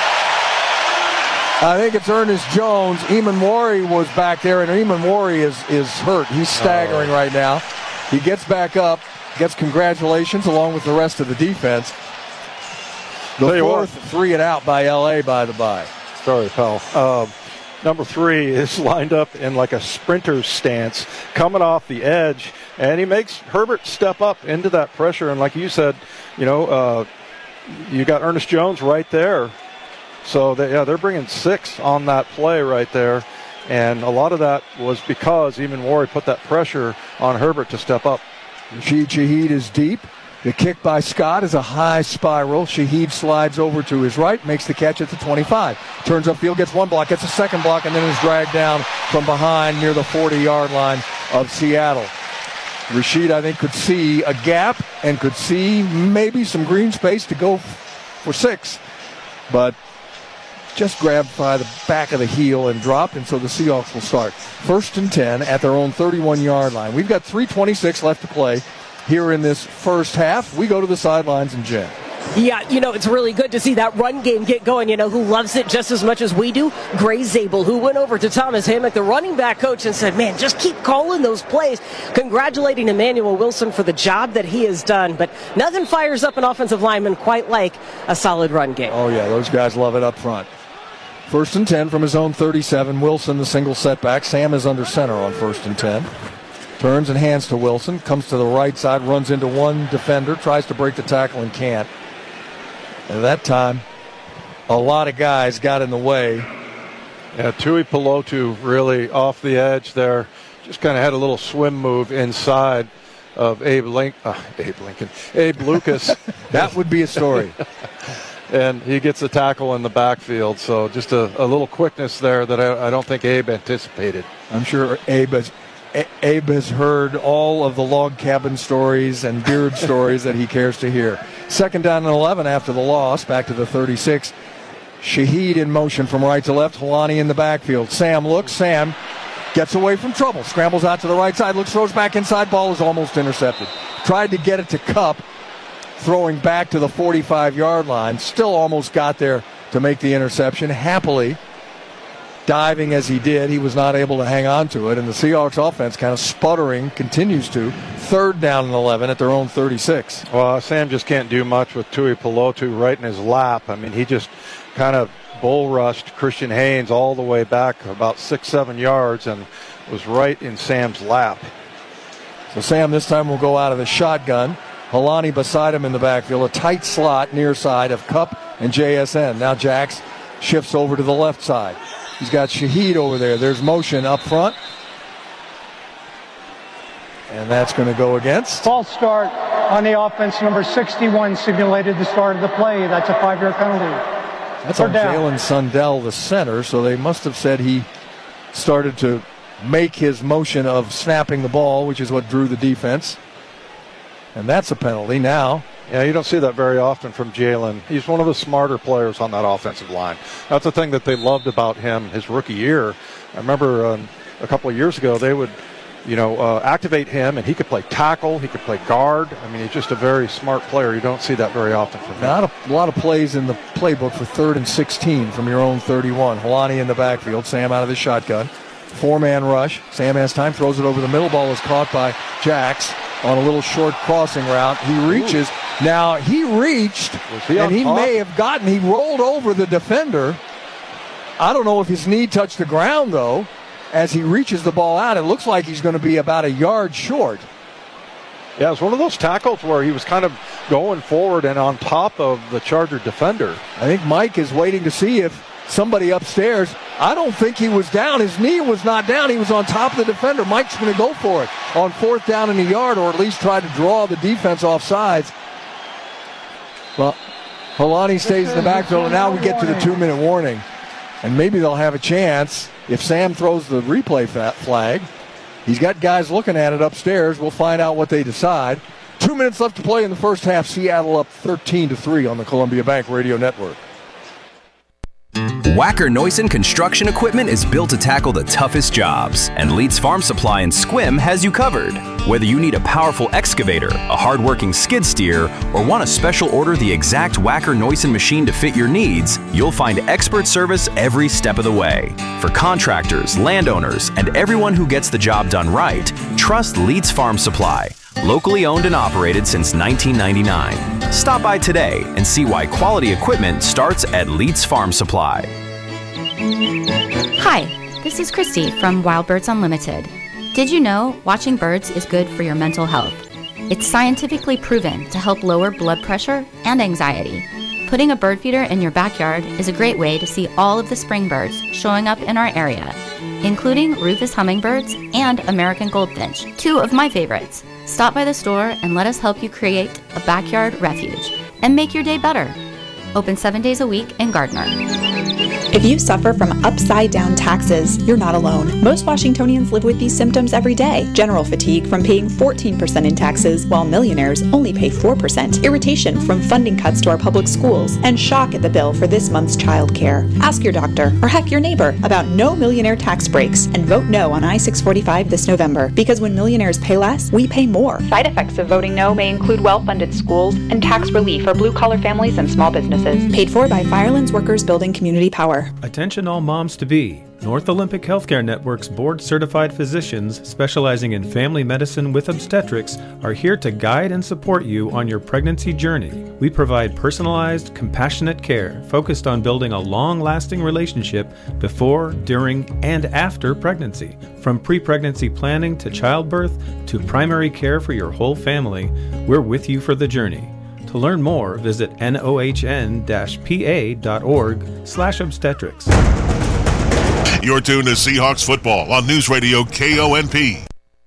I think it's Ernest Jones. Eamon Wari was back there, and Eamon Wari is hurt. He's staggering right now. He gets back up, gets congratulations along with the rest of the defense. The fourth 3 and out by L.A., by the by. Sorry, pal. Number 3 is lined up in like a sprinter's stance, coming off the edge, and he makes Herbert step up into that pressure. And like you said, you got Ernest Jones right there. So they're bringing 6 on that play right there. And a lot of that was because even Wari put that pressure on Herbert to step up. Rashid Shaheed is deep. The kick by Scott is a high spiral. Shaheed slides over to his right, makes the catch at the 25. Turns upfield, gets 1 block, gets a 2nd block, and then is dragged down from behind near the 40-yard line of Seattle. Rashid, I think, could see a gap and could see maybe some green space to go for 6. But just grabbed by the back of the heel and dropped, and so the Seahawks will start. 1st and 10 at their own 31-yard line. We've got 3:26 left to play here in this first half. We go to the sidelines and Jen. Yeah, it's really good to see that run game get going. Who loves it just as much as we do? Gray Zabel, who went over to Thomas Hammock, the running back coach, and said, man, just keep calling those plays. Congratulating Emmanuel Wilson for the job that he has done. But nothing fires up an offensive lineman quite like a solid run game. Oh, yeah, those guys love it up front. 1st and 10 from his own 37. Wilson, the single setback. Sam is under center on 1st and 10. Turns and hands to Wilson. Comes to the right side, runs into one defender, tries to break the tackle and can't. And that time, a lot of guys got in the way. Yeah, Tui Pelotu really off the edge there. Just kind of had a little swim move inside of Abe Lucas. That would be a story. And he gets a tackle in the backfield. So just a little quickness there that I don't think Abe anticipated. I'm sure Abe has heard all of the log cabin stories and beard stories that he cares to hear. 2nd down and 11 after the loss. Back to the 36. Shaheed in motion from right to left. Helani in the backfield. Sam looks. Sam gets away from trouble. Scrambles out to the right side. Looks, throws back inside. Ball is almost intercepted. Tried to get it to Kupp. Throwing back to the 45-yard line. Still almost got there to make the interception. Happily, diving as he did, he was not able to hang on to it. And the Seahawks offense kind of sputtering, continues to. 3rd down and 11 at their own 36. Well, Sam just can't do much with Tui Pelotu right in his lap. I mean, he just kind of bull rushed Christian Haynes all the way back about 6-7 yards and was right in Sam's lap. So Sam this time will go out of the shotgun. Helani beside him in the backfield. A tight slot near side of Kupp and JSN. Now Jax shifts over to the left side. He's got Shaheed over there. There's motion up front. And that's going to go against. False start on the offense. Number 61 simulated the start of the play. That's a 5-yard penalty. That's on Jalen Sundell, the center. So they must have said he started to make his motion of snapping the ball, which is what drew the defense. and that's a penalty now. Yeah, you don't see that very often from Jalen. He's one of the smarter players on that offensive line. That's the thing that they loved about him his rookie year. I remember a couple of years ago they would, activate him, and he could play tackle, he could play guard. I mean, he's just a very smart player. You don't see that very often from him. Not a lot of plays in the playbook for 3rd and 16 from your own 31. Helani in the backfield, Sam out of the shotgun. 4-man rush. Sam has time, throws it over the middle. Ball is caught by Jax on a little short crossing route. He reaches. Ooh. Now, he reached, and he may have gotten, he rolled over the defender. I don't know if his knee touched the ground, though. As he reaches the ball out, it looks like he's going to be about a yard short. Yeah, it's one of those tackles where he was kind of going forward and on top of the Charger defender. I think Mike is waiting to see if somebody upstairs, I don't think he was down. His knee was not down. He was on top of the defender. Mike's going to go for it on 4th down in the yard, or at least try to draw the defense off sides. Well, Helani stays in the backfield, and now we get to the 2-minute warning. And maybe they'll have a chance if Sam throws the replay flag. He's got guys looking at it upstairs. We'll find out what they decide. 2 minutes left to play in the first half. Seattle up 13-3 on the Columbia Bank Radio Network. Wacker Neuson Construction Equipment is built to tackle the toughest jobs, and Leeds Farm Supply in Sequim has you covered. Whether you need a powerful excavator, a hard-working skid steer, or want a special order the exact Wacker Neuson machine to fit your needs, you'll find expert service every step of the way. For contractors, landowners, and everyone who gets the job done right, trust Leeds Farm Supply. Locally owned and operated since 1999. Stop by today and see why quality equipment starts at Leeds Farm Supply. Hi, this is Christy from Wild Birds Unlimited. Did you know watching birds is good for your mental health? It's scientifically proven to help lower blood pressure and anxiety. Putting a bird feeder in your backyard is a great way to see all of the spring birds showing up in our area, including Rufous hummingbirds and American goldfinch, 2 of my favorites. Stop by the store and let us help you create a backyard refuge and make your day better. Open 7 days a week in Gardner. If you suffer from upside-down taxes, you're not alone. Most Washingtonians live with these symptoms every day. General fatigue from paying 14% in taxes, while millionaires only pay 4%. Irritation from funding cuts to our public schools, and shock at the bill for this month's child care. Ask your doctor, or heck, your neighbor, about no millionaire tax breaks, and vote no on I-645 this November. Because when millionaires pay less, we pay more. Side effects of voting no may include well-funded schools and tax relief for blue-collar families and small businesses. Paid for by Firelands Workers Building Community Power. Attention all moms-to-be. North Olympic Healthcare Network's board-certified physicians specializing in family medicine with obstetrics are here to guide and support you on your pregnancy journey. We provide personalized, compassionate care focused on building a long-lasting relationship before, during, and after pregnancy. From pre-pregnancy planning to childbirth to primary care for your whole family, we're with you for the journey. To learn more, visit nohn-pa.org/obstetrics. You're tuned to Seahawks football on News Radio KONP.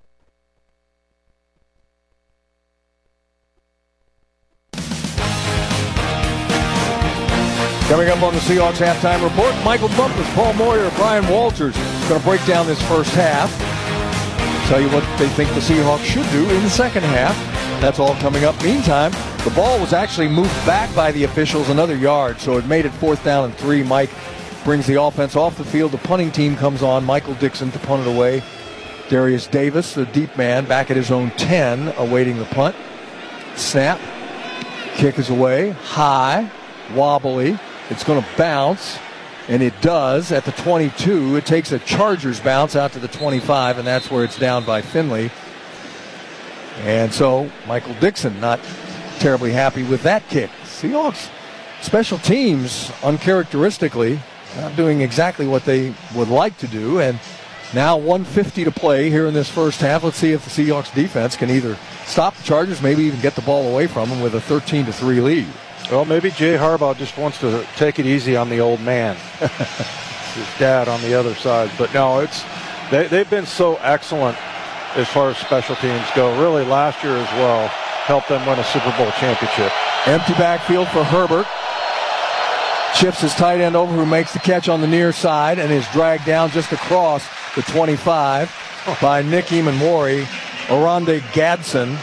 Coming up on the Seahawks halftime report, Michael Bumpus, Paul Moyer, Brian Walters going to break down this first half. Tell you what they think the Seahawks should do in the second half. That's all coming up. Meantime, the ball was actually moved back by the officials another yard, so it made it 4th down and 3. Mike brings the offense off the field. The punting team comes on. Michael Dixon to punt it away. Darius Davis, the deep man, back at his own 10, awaiting the punt. Snap. Kick is away. High. Wobbly. It's going to bounce, and it does at the 22. It takes a Chargers bounce out to the 25, and that's where it's down by Finley. And so Michael Dixon not terribly happy with that kick. Seahawks special teams, uncharacteristically, not doing exactly what they would like to do. And now 1:50 to play here in this first half. Let's see if the Seahawks defense can either stop the Chargers, maybe even get the ball away from them with a 13-3 lead. Well, maybe Jay Harbaugh just wants to take it easy on the old man. His dad on the other side. But no, they've been so excellent as far as special teams go. Really, last year as well, helped them win a Super Bowl championship. Empty backfield for Herbert. Shifts his tight end over, who makes the catch on the near side and is dragged down just across the 25 by Nick Emanwari. Oronde Gadsden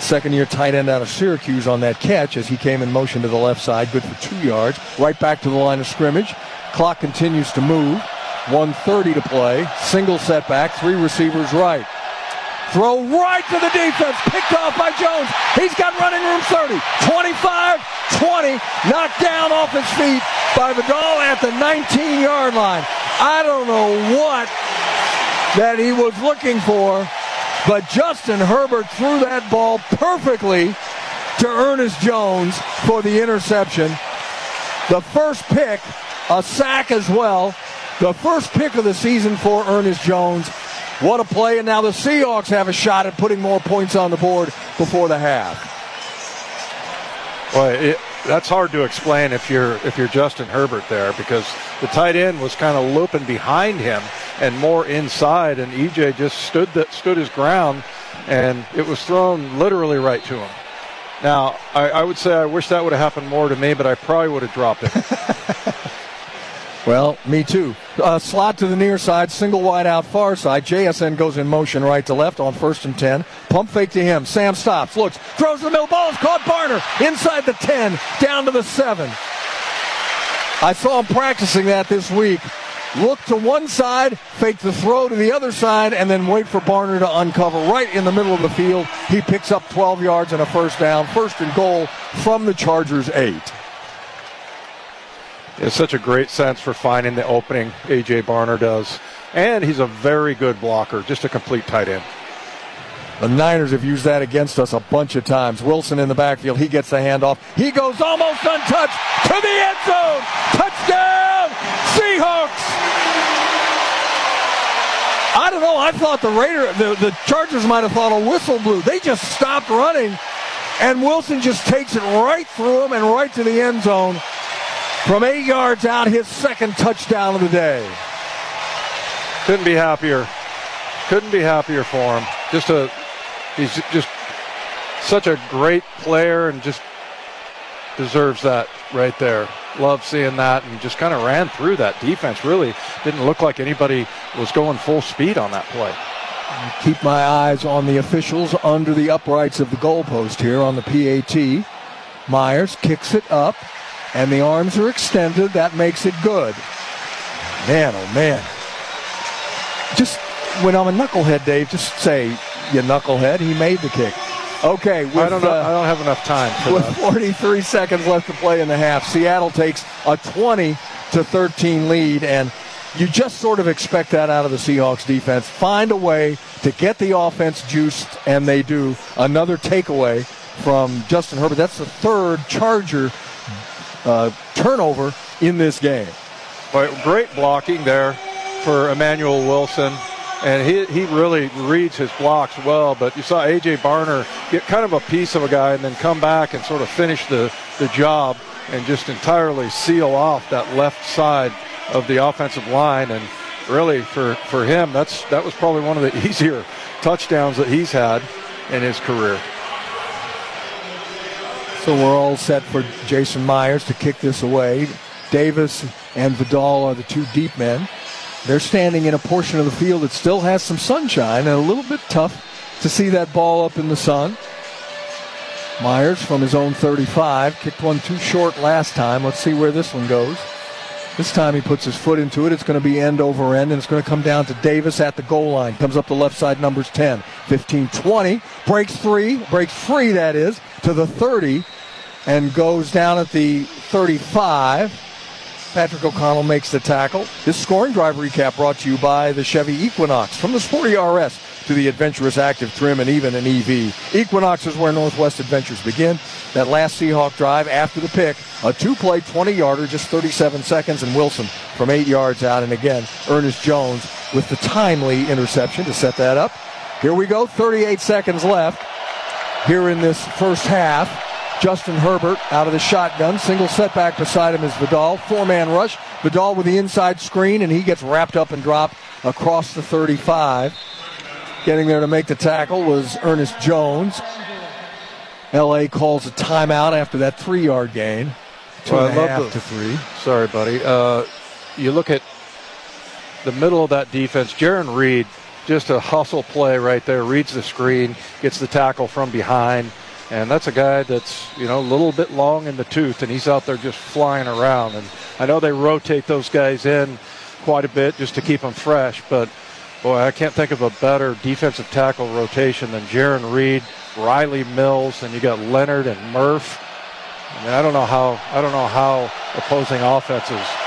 second-year tight end out of Syracuse on that catch as he came in motion to the left side. Good for 2 yards. Right back to the line of scrimmage. Clock continues to move. 1:30 to play. Single setback. 3 receivers right. Throw right to the defense. Picked off by Jones. He's got running room 30. 25, 20. Knocked down off his feet by Vidal at the 19-yard line. I don't know what that he was looking for, but Justin Herbert threw that ball perfectly to Ernest Jones for the interception. The first pick, a sack as well. The first pick of the season for Ernest Jones. What a play, and now the Seahawks have a shot at putting more points on the board before the half. Well, that's hard to explain if you're Justin Herbert there, because the tight end was kind of looping behind him and more inside, and EJ just stood his ground, and it was thrown literally right to him. Now, I would say I wish that would have happened more to me, but I probably would have dropped it. Well, me too. Slot to the near side, single wide out far side. JSN goes in motion right to left on 1st and 10. Pump fake to him. Sam stops, looks, throws the middle. Ball is caught. Barner inside the 10, down to the 7. I saw him practicing that this week. Look to one side, fake the throw to the other side, and then wait for Barner to uncover right in the middle of the field. He picks up 12 yards and a first down. 1st and goal from the Chargers 8. It's such a great sense for finding the opening, A.J. Barner does. And he's a very good blocker, just a complete tight end. The Niners have used that against us a bunch of times. Wilson in the backfield. He gets the handoff. He goes almost untouched to the end zone. Touchdown, Seahawks! I don't know. I thought the Chargers might have thought a whistle blew. They just stopped running, and Wilson just takes it right through them and right to the end zone. From 8 yards out, his second touchdown of the day. Couldn't be happier. Couldn't be happier for him. He's just such a great player and just deserves that right there. Love seeing that, and just kind of ran through that defense. Really didn't look like anybody was going full speed on that play. Keep my eyes on the officials under the uprights of the goalpost here on the PAT. Myers kicks it up. And the arms are extended. That makes it good. Man, oh, man. Just when I'm a knucklehead, Dave, just say, you knucklehead, he made the kick. Okay. I don't have enough time for with that. 43 seconds left to play in the half, Seattle takes a 20-13 lead, and you just sort of expect that out of the Seahawks defense. Find a way to get the offense juiced, and they do. Another takeaway from Justin Herbert. That's the third Charger turnover in this game. But great blocking there for Emmanuel Wilson, and he really reads his blocks well. But you saw A.J. Barner get kind of a piece of a guy and then come back and sort of finish the job and just entirely seal off that left side of the offensive line. And really for him, that was probably one of the easier touchdowns that he's had in his career. So we're all set for Jason Myers to kick this away. Davis and Vidal are the two deep men. They're standing in a portion of the field that still has some sunshine, and a little bit tough to see that ball up in the sun. Myers from his own 35. Kicked one too short last time. Let's see where this one goes. This time he puts his foot into it. It's going to be end over end, and it's going to come down to Davis at the goal line. Comes up the left side, numbers 10, 15, 20. Breaks free, that is, to the 30, and goes down at the 35. Patrick O'Connell makes the tackle. This scoring drive recap brought to you by the Chevy Equinox. From the Sporty RS to the adventurous active trim and even an EV. Equinox is where Northwest adventures begin. That last Seahawk drive after the pick, a two-play 20-yarder, just 37 seconds, and Wilson from 8 yards out. And again, Ernest Jones with the timely interception to set that up. Here we go, 38 seconds left here in this first half. Justin Herbert out of the shotgun. Single setback beside him is Vidal. Four-man rush. Vidal with the inside screen, and he gets wrapped up and dropped across the 35. Getting there to make the tackle was Ernest Jones. L.A. calls a timeout after that 3-yard gain. 2.5 to 3. Sorry, buddy. You look at the middle of that defense. Jaron Reed just a hustle play right there, reads the screen, gets the tackle from behind. And that's a guy that's, a little bit long in the tooth, and he's out there just flying around. And I know they rotate those guys in quite a bit just to keep them fresh, but, boy, I can't think of a better defensive tackle rotation than Jaron Reed, Riley Mills, and you got Leonard and Murph. I mean, I don't know how opposing offenses